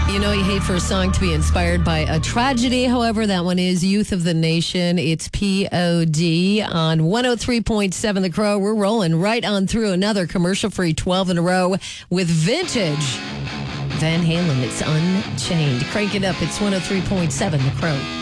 You know, you hate for a song to be inspired by a tragedy. However, that one is Youth of the Nation. It's POD on 103.7 The Crow. We're rolling right on through another commercial-free 12 in a row with vintage Van Halen. It's Unchained. Crank it up. It's 103.7 The Crow.